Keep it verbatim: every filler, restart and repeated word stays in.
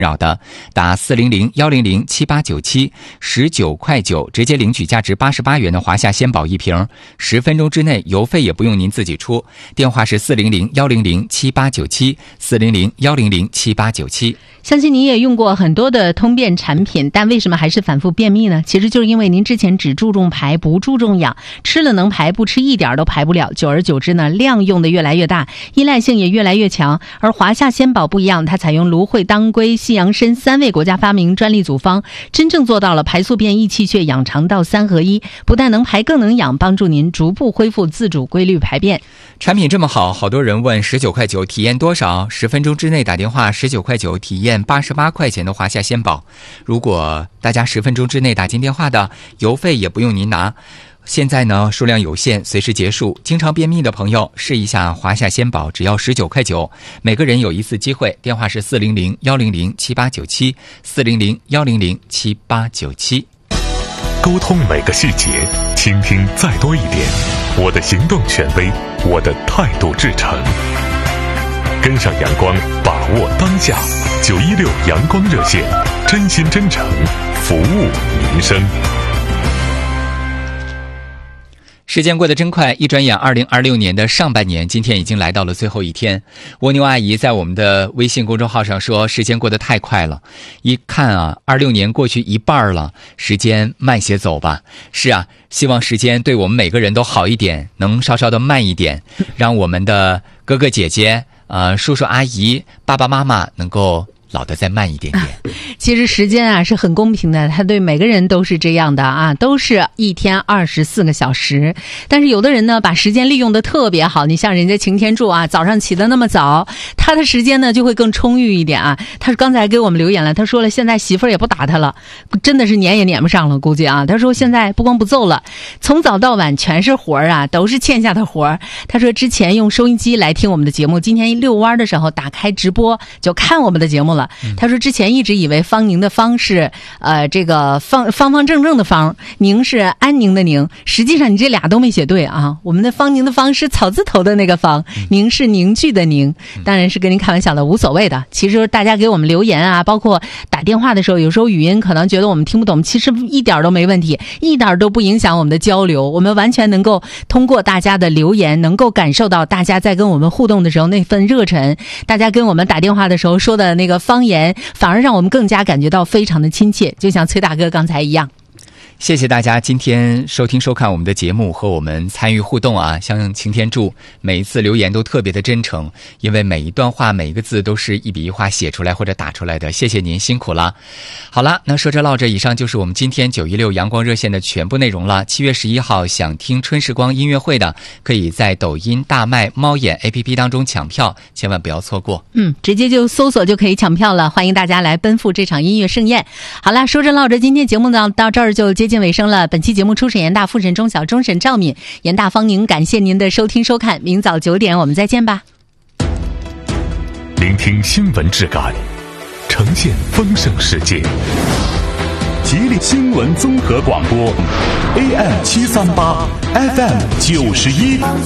扰的，打四零零幺零零七八九七，十九块九直接领取价值八十八元的华夏鲜宝一瓶，十分钟之内邮费也不用您自己出。电话是四零零幺零零七八九七，四零零幺零零七八九七。 相信您也用过很多的通便产品，但为什么还是反复便秘呢？其实就是因为您之前只注重排不注重养，吃了能排，不吃一点都排不了，久而久之呢，量用的越来越大，依赖性也越来越强。而华夏鲜宝不一样，它采用芦荟、当归、西洋参三味国家发明专利组方，真正做到了排宿便、益气血、养肠道三合一，不但能排更能养，帮助您逐步恢复自主规律排便。 产品这么好，好多人问十九块九体验多少？十分钟之内打电话，十九块九体验八十八块钱的华夏鲜宝。如果大家十分钟之内打进电话的，邮费也不用您拿。现在呢，数量有限，随时结束。经常便秘的朋友试一下华夏鲜宝，只要十九块九，每个人有一次机会。电话是四零零幺零零七八九七，四零零幺零零七八九七。 沟通每个细节，倾听再多一点。我的行动权威，我的态度至诚。跟上阳光，把握当下。九一六阳光热线，真心真诚，服务民生。 时间过得真快，一转眼二零二六年的上半年今天已经来到了最后一天。蜗牛阿姨在我们的微信公众号上说，时间过得太快了，一看啊，二六年过去一半了，时间慢些走吧。是啊，希望时间对我们每个人都好一点，能稍稍的慢一点，让我们的哥哥姐姐呃，叔叔阿姨、爸爸妈妈能够老得再慢一点点。 其实时间啊是很公平的，它对每个人都是这样的啊，都是一天二十四个小时。但是有的人呢，把时间利用的特别好，你像人家擎天柱啊，早上起得那么早，他的时间呢就会更充裕一点啊。他刚才给我们留言了，他说了，现在媳妇儿也不打他了，真的是撵也撵不上了，估计啊。他说现在不光不揍了，从早到晚全是活儿啊，都是欠下的活儿。他说之前用收音机来听我们的节目，今天遛弯的时候打开直播就看我们的节目了。他说之前一直以为方宁的方是呃这个方方方正正的方，宁是安宁的宁，实际上你这俩都没写对啊。我们的方宁的方是草字头的那个方，宁是凝聚的宁，当然是跟您开玩笑的，无所谓的。其实大家给我们留言啊，包括打电话的时候，有时候语音可能觉得我们听不懂，其实一点都没问题，一点都不影响我们的交流。我们完全能够通过大家的留言，能够感受到大家在跟我们互动的时候那份热忱，大家跟我们打电话的时候说的那个方言，反而让我们更加感觉到非常的亲切，就像崔大哥刚才一样。 谢谢大家今天收听收看我们的节目，和我们参与互动啊！像擎天柱每一次留言都特别的真诚，因为每一段话每一个字都是一笔一画写出来或者打出来的，谢谢您，辛苦了。好了，那说着唠着，以上就是我们今天九一六阳光热线的全部内容了。七月十一号想听春时光音乐会的，可以在抖音大麦猫眼 A P P 当中抢票，千万不要错过。 嗯，直接就搜索就可以抢票了，欢迎大家来奔赴这场音乐盛宴。好了，说着唠着，今天节目呢到这儿就接近尾声了。本期节目初审严大，复审中小，终审赵敏，严大方宁，感谢您的收听收看，明早九点我们再见吧。 聆听新闻质感，呈现丰盛世界。 吉林新闻综合广播 A M 七三八 F M 九十一。